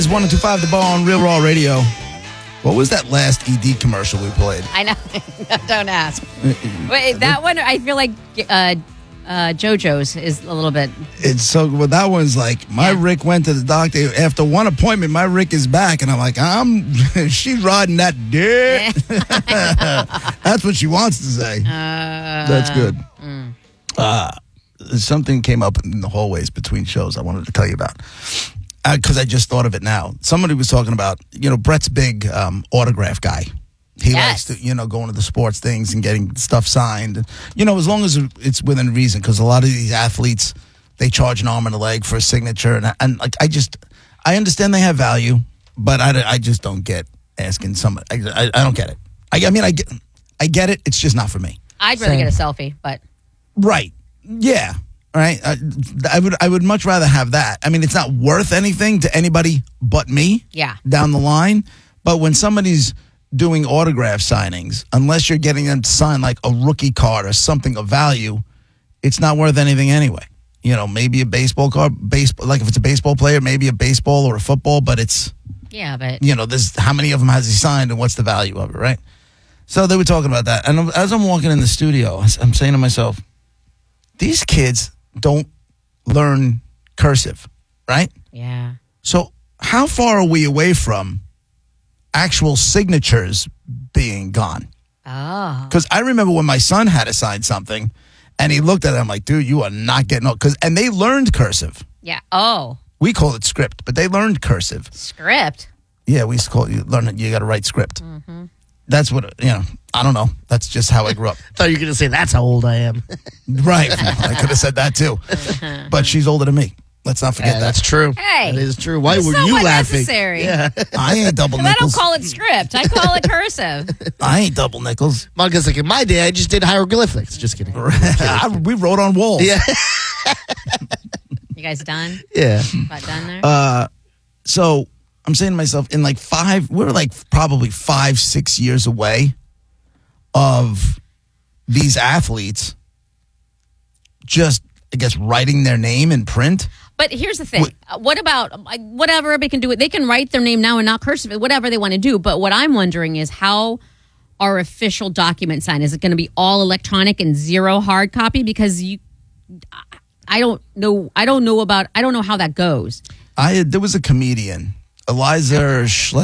It's 102.5 The Bone, Real Raw Radio. What was that last ED commercial we played? I know. Don't ask. Wait, that one, I feel like JoJo's is a little bit. It's so, well, that one's like, my Rick went to the doctor. After one appointment, my Rick is back. And I'm like, she's riding that dick. That's what she wants to say. That's good. Something came up in the hallways between shows I wanted to tell you about. Because I just thought of it now. Somebody was talking about, Brett's big autograph guy. He likes to, going to the sports things and getting stuff signed. As long as it's within reason, because a lot of these athletes, they charge an arm and a leg for a signature. And like, I understand they have value, but I just don't get asking somebody. I don't get it. I get it. It's just not for me. I'd rather get a selfie, but. Right. Yeah. Right. I would much rather have that. I mean, it's not worth anything to anybody but me. Yeah. Down the line. But when somebody's doing autograph signings, unless you're getting them to sign like a rookie card or something of value, it's not worth anything anyway. Maybe a baseball card, like if it's a baseball player, maybe a baseball or a football, but it's. Yeah, but. There's how many of them has he signed and what's the value of it, right? So they were talking about that. And as I'm walking in the studio, I'm saying to myself, these kids don't learn cursive, right? Yeah. So how far are we away from actual signatures being gone? Oh. Because I remember when my son had to sign something, and he looked at it, I'm like, dude, you are not getting up. And they learned cursive. Yeah. Oh. We call it script, but they learned cursive. Script? Yeah, we used to call it, you got to write script. Mm-hmm. That's what, I don't know. That's just how I grew up. I thought you were going to say, that's how old I am. Right. I could have said that too. But she's older than me. Let's not forget that. That's true. Hey. That is true. Why were somewhat you laughing? Necessary. Yeah. I ain't double I don't nickels. call it script. I call it cursive. I ain't double nickels. Monica's like, in my day, I just did hieroglyphics. Just kidding. We wrote on walls. Yeah. You guys done? Yeah. About done there? So I'm saying to myself, in like we're like probably 5-6 years away of these athletes just, I guess, writing their name in print. But here's the thing. What about, whatever, everybody can do it. They can write their name now and not cursive, whatever they want to do. But what I'm wondering is how are official documents signed? Is it going to be all electronic and zero hard copy? Because I don't know how that goes. There was a comedian, Eliza